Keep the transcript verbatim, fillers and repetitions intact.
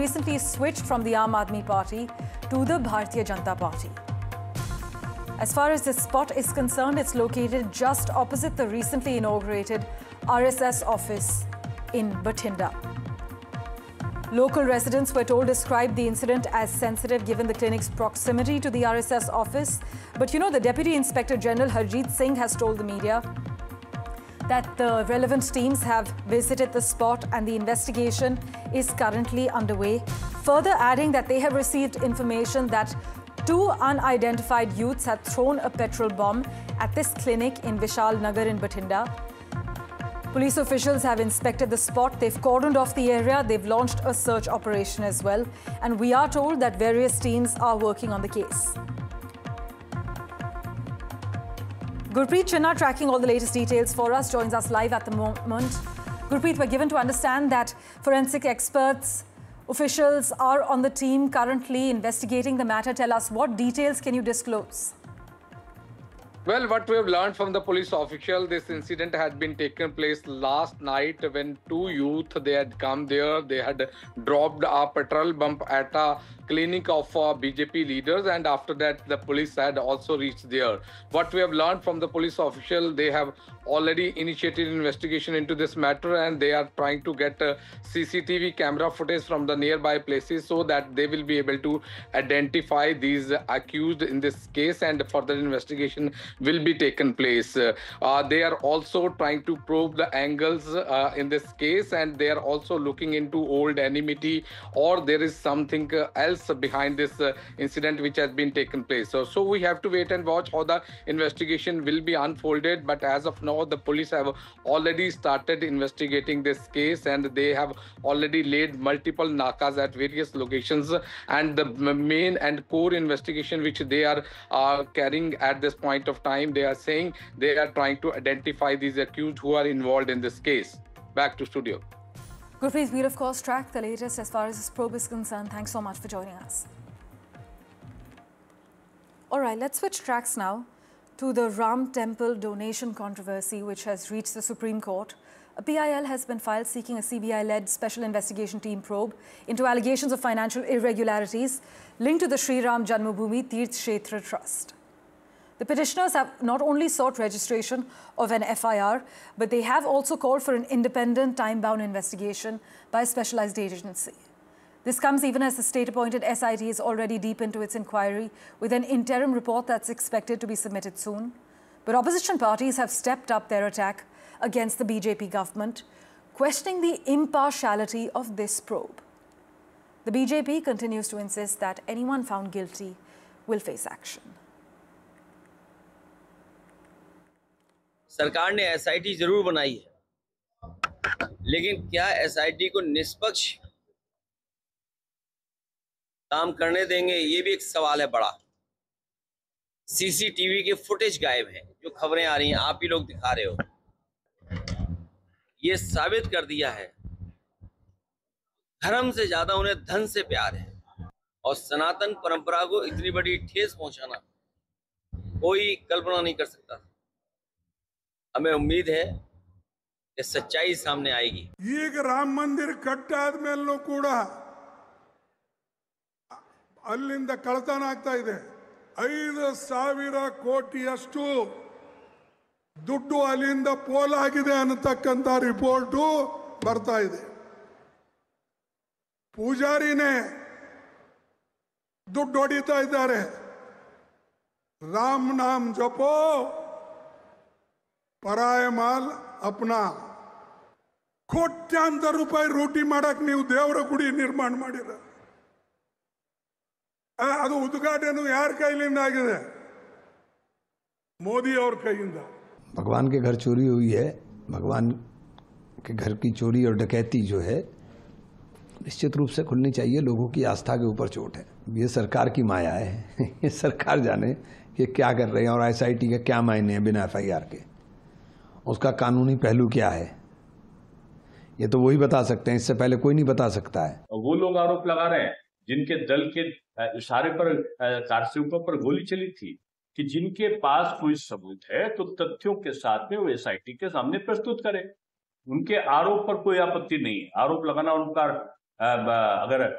recently switched from the Aam Aadmi Party to the Bharatiya Janata Party. As far as this spot is concerned, it's located just opposite the recently inaugurated R S S office in Bathinda. Local residents were told to describe the incident as sensitive given the clinic's proximity to the R S S office. But you know, the Deputy Inspector General Harjeet Singh has told the media that the relevant teams have visited the spot and the investigation is currently underway. Further adding that they have received information that two unidentified youths had thrown a petrol bomb at this clinic in Vishal Nagar in Bathinda. Police officials have inspected the spot. They've cordoned off the area. They've launched a search operation as well. And we are told that various teams are working on the case. Gurpreet Chinna, tracking all the latest details for us, joins us live at the moment. Gurpreet, we're given to understand that forensic experts, officials are on the team currently investigating the matter. Tell us, what details can you disclose? Well, what we have learned from the police official, this incident had been taken place last night when two youth, they had come there, they had dropped a petrol bomb at a clinic of uh, B J P leaders, and after that the police had also reached there. What we have learned from the police official, they have already initiated investigation into this matter and they are trying to get uh, C C T V camera footage from the nearby places so that they will be able to identify these accused in this case, and further investigation will be taken place. Uh, uh, they are also trying to probe the angles uh, in this case, and they are also looking into old enmity or there is something uh, else behind this uh, incident which has been taken place. So, so we have to wait and watch how the investigation will be unfolded. But as of now, the police have already started investigating this case and they have already laid multiple nakas at various locations. And the main and core investigation which they are uh, carrying at this point of time, they are saying they are trying to identify these accused who are involved in this case. Back to studio. Gurpreet, we'll of course track the latest as far as this probe is concerned. Thanks so much for joining us. All right, let's switch tracks now to the Ram Temple donation controversy which has reached the Supreme Court. A P I L has been filed seeking a C B I-led special investigation team probe into allegations of financial irregularities linked to the Sri Ram Janmabhoomi Tirth Kshetra Trust. The petitioners have not only sought registration of an F I R, but they have also called for an independent, time-bound investigation by a specialized agency. This comes even as the state-appointed S I T is already deep into its inquiry with an interim report that's expected to be submitted soon. But opposition parties have stepped up their attack against the B J P government, questioning the impartiality of this probe. The B J P continues to insist that anyone found guilty will face action. सरकार ने S I T जरूर बनाई है, लेकिन क्या S I T को निष्पक्ष काम करने देंगे, ये भी एक सवाल है बड़ा। सी सी टी वी के फुटेज गायब है, जो खबरें आ रही हैं आप ही लोग दिखा रहे हो। ये साबित कर दिया है धर्म से ज्यादा उन्हें धन से प्यार है, और सनातन परंपरा को इतनी बड़ी ठेस पहुंचाना कोई कल्पना नहीं कर सकता। हमें उम्मीद है कि सच्चाई सामने आएगी। ಈಗ ರಾಮ ಮಂದಿರ ಕಟ್ಟಾದ್ಮೇಲೂ ಕೂಡ ಅಲ್ಲಿಂದ ಕಳತನ ಆಗ್ತಾ ಇದೆ। ಐದು ಸಾವಿರ ಕೋಟಿಯಷ್ಟು ದುಡ್ಡು ಅಲ್ಲಿಂದ ಪೋಲಾಗಿದೆ ಅನ್ನತಕ್ಕಂತ ರಿಪೋರ್ಟ್ ಬರ್ತಾ ಇದೆ। ಪೂಜಾರಿನೇ ದುಡ್ಡು ಹೊಡಿತಾ ಇದ್ದಾರೆ। ರಾಮ ನಾಮ ಜಪೋ, ಪರಾಯ ಮಾಲ್ ಅಪ್ನಾ। ಕೋಟ್ಯಾಂತರ ರೂಪಾಯಿ ರೂಟಿ ಮಾಡಕ್ ನೀವು ದೇವರ ಗುಡಿ ನಿರ್ಮಾಣ ಮಾಡಿರ, ಅದು ಉದ್ಘಾಟನೆ ಯಾರ ಕೈಲಿಂದ ಆಗಿದೆ? मोदी और कहिंदा। भगवान के घर चोरी हुई है, भगवान के घर की चोरी और डकैती जो है निश्चित रूप से खुलनी चाहिए। लोगों की आस्था के ऊपर चोट है। ये सरकार की माया है। ये सरकार जाने ये क्या कर रहे हैं और एस आई टी के क्या मायने हैं बिना एफ आई आर के, उसका कानूनी पहलू क्या है, ये तो वही बता सकते हैं, इससे पहले कोई नहीं बता सकता है। वो लोग आरोप लगा रहे हैं जिनके दल के इशारे पर कारसेवकों पर गोली चली थी कि जिनके पास कोई सबूत है तो तथ्यों के साथ में वो एस आई टी के सामने प्रस्तुत करें। उनके आरोप पर कोई आपत्ति नहीं है। आरोप लगाना उनका अगर